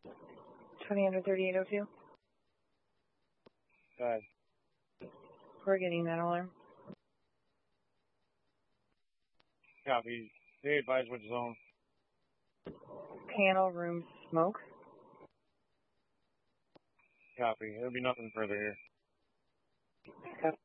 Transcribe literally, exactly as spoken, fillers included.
twenty under thirty-eight oh two. Go ahead. We're getting that alarm. Copy. They advise which zone. Panel room smoke. Copy. There'll be nothing further here. Copy.